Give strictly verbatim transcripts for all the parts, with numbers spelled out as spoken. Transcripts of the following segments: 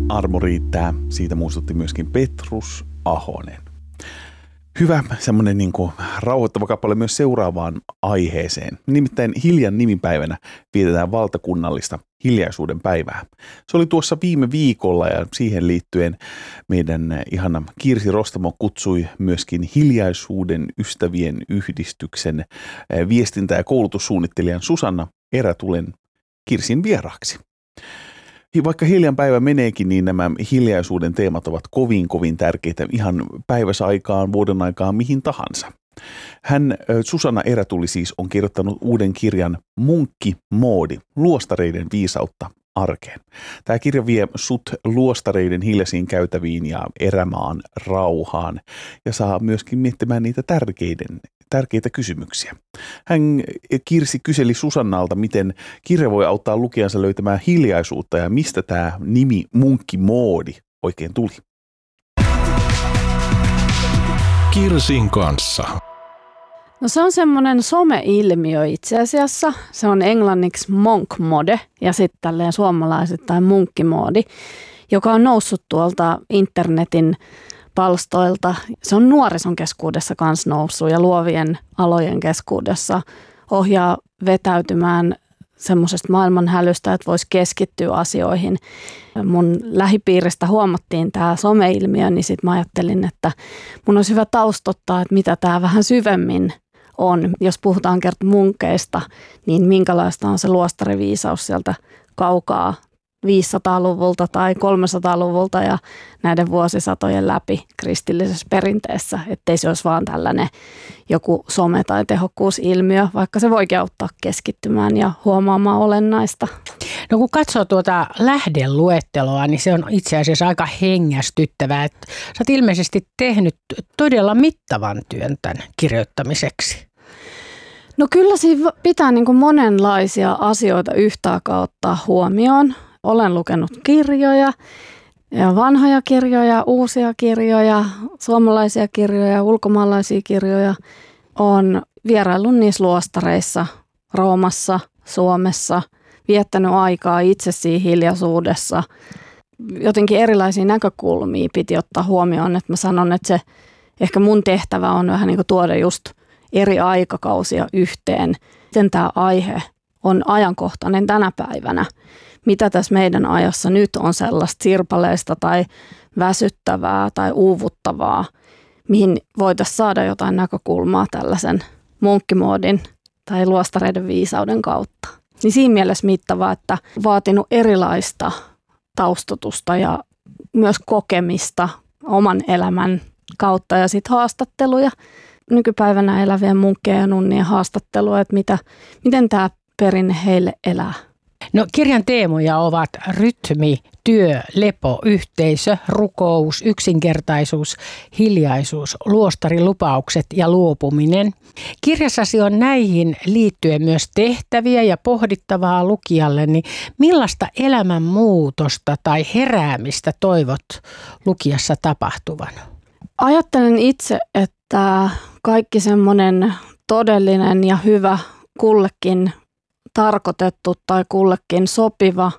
armo riittää. Siitä muistutti myöskin Petrus Ahonen. Hyvä semmoinen niin kuin rauhoittava kappale myös seuraavaan aiheeseen. Nimittäin Hiljan nimipäivänä vietetään valtakunnallista hiljaisuuden päivää. Se oli tuossa viime viikolla ja siihen liittyen meidän ihana Kirsi Rostamo kutsui myöskin Hiljaisuuden ystävien yhdistyksen viestintä- ja koulutussuunnittelijan Susanna Erätulen Kirsin vieraaksi. Vaikka hiljan päivä meneekin, niin nämä hiljaisuuden teemat ovat kovin kovin tärkeitä ihan päiväsaikaan, vuoden aikaan, mihin tahansa. Hän, Susanna Erätuli siis, on kirjoittanut uuden kirjan Munkkimoodi, luostareiden viisautta arkeen. Tämä kirja vie sut luostareiden hiljaisiin käytäviin ja erämaan rauhaan ja saa myöskin miettimään niitä tärkeiden, tärkeitä kysymyksiä. Hän, Kirsi, kyseli Susannalta, miten kirja voi auttaa lukijansa löytämään hiljaisuutta ja mistä tämä nimi Munkkimoodi oikein tuli. Kirsin kanssa. No se on semmoinen some-ilmiö itse asiassa. Se on englanniksi monk mode ja sitten tälleen suomalaisittain munkkimoodi, joka on noussut tuolta internetin palstoilta. Se on nuorison keskuudessa kanssa noussut ja luovien alojen keskuudessa ohjaa vetäytymään semmoisesta maailman hälystä, että voisi keskittyä asioihin. Mun lähipiiristä huomattiin tämä some-ilmiö, niin sitten mä ajattelin, että mun olisi hyvä taustottaa, että mitä tämä vähän syvemmin on. Jos puhutaan kerta munkeista, niin minkälaista on se luostariviisaus sieltä kaukaa viisisataaluvulta tai kolmesataaluvulta ja näiden vuosisatojen läpi kristillisessä perinteessä, ettei se olisi vaan tällainen joku some- tai tehokkuusilmiö, vaikka se voikin auttaa keskittymään ja huomaamaan olennaista. No kun katsoo tuota lähdeluetteloa, niin se on itse asiassa aika hengästyttävää. Sä oot ilmeisesti tehnyt todella mittavan työn tämän kirjoittamiseksi. No kyllä siinä pitää niin kuin monenlaisia asioita yhtä aikaa ottaa huomioon. Olen lukenut kirjoja, ja vanhoja kirjoja, uusia kirjoja, suomalaisia kirjoja, ulkomaalaisia kirjoja. Olen vieraillut niissä luostareissa Roomassa, Suomessa, viettänyt aikaa itse siinä hiljaisuudessa. Jotenkin erilaisia näkökulmia piti ottaa huomioon, että mä sanon, että se ehkä mun tehtävä on vähän niin kuin tuoda just eri aikakausia yhteen. Miten tämä aihe on ajankohtainen tänä päivänä? Mitä tässä meidän ajassa nyt on sellaista sirpaleista tai väsyttävää tai uuvuttavaa, mihin voitaisiin saada jotain näkökulmaa tällaisen munkkimoodin tai luostareiden viisauden kautta. Niin siinä mielessä mittavaa, että vaatinut erilaista taustotusta ja myös kokemista oman elämän kautta ja sitten haastatteluja. Nykypäivänä elävien munkkien ja nunnien haastattelua, että mitä, miten tämä perinne heille elää. No kirjan teemoja ovat rytmi, työ, lepo, yhteisö, rukous, yksinkertaisuus, hiljaisuus, luostarilupaukset ja luopuminen. Kirjassasi on näihin liittyen myös tehtäviä ja pohdittavaa lukijalle, niin millaista elämänmuutosta tai heräämistä toivot lukijassa tapahtuvan? Ajattelen itse, että kaikki semmoinen todellinen ja hyvä kullekin tarkoitettu tai kullekin sopiva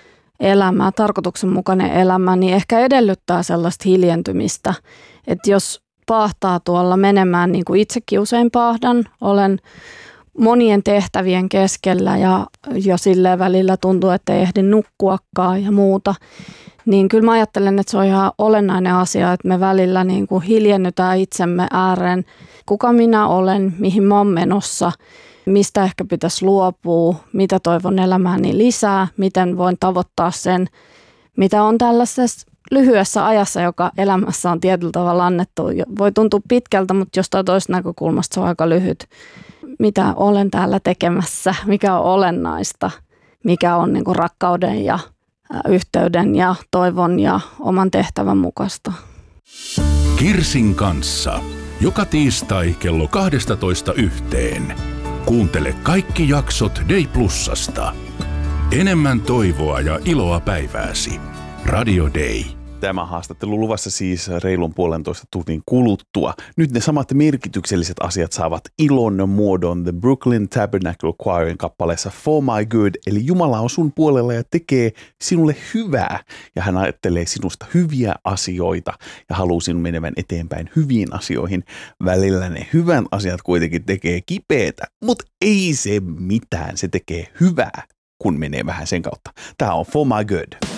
elämä, tarkoituksenmukainen elämä, niin ehkä edellyttää sellaista hiljentymistä. Että jos paahtaa tuolla menemään, niin kuin itsekin usein paahdan, olen monien tehtävien keskellä ja, ja silleen välillä tuntuu, että ei ehdi nukkuakaan ja muuta, niin kyllä mä ajattelen, että se on ihan olennainen asia, että me välillä niin kuin hiljennytään itsemme ääreen, kuka minä olen, mihin mä oon menossa, mistä ehkä pitäisi luopua, mitä toivon elämääni lisää, miten voin tavoittaa sen, mitä on tällaisessa lyhyessä ajassa, joka elämässä on tietyllä tavalla annettu. Voi tuntua pitkältä, mutta jostain toisesta näkökulmasta se on aika lyhyt. Mitä olen täällä tekemässä, mikä on olennaista, mikä on niin kuin rakkauden ja yhteyden ja toivon ja oman tehtävän mukaista. Kirsin kanssa. Joka tiistai kello kaksitoista yhteen. Kuuntele kaikki jaksot Day Plusasta. Enemmän toivoa ja iloa päivääsi. Radio Day. Tämä haastattelu luvassa siis reilun puolentoista tunnin kuluttua. Nyt ne samat merkitykselliset asiat saavat ilon muodon The Brooklyn Tabernacle Choirin kappaleessa For My Good, eli Jumala on sun puolella ja tekee sinulle hyvää. Ja hän ajattelee sinusta hyviä asioita ja haluaa sinun menevän eteenpäin hyviin asioihin. Välillä ne hyvän asiat kuitenkin tekee kipeätä, mutta ei se mitään, se tekee hyvää, kun menee vähän sen kautta. Tämä on For My Good.